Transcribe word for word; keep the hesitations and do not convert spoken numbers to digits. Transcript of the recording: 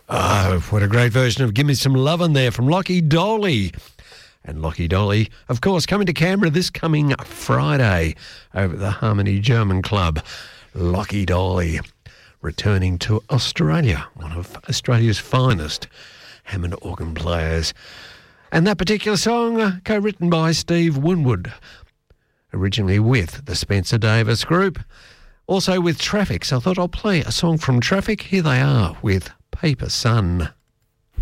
Oh, what a great version of Give Me Some Lovin' there from Lockie Dolly. And Lockie Dolly, of course, coming to Canberra this coming Friday over at the Harmony German Club. Lockie Dolly returning to Australia, one of Australia's finest Hammond organ players. And that particular song, uh, co-written by Steve Winwood, originally with the Spencer Davis Group, also with Traffic. So I thought I'll play a song from Traffic. Here they are with Paper Sun.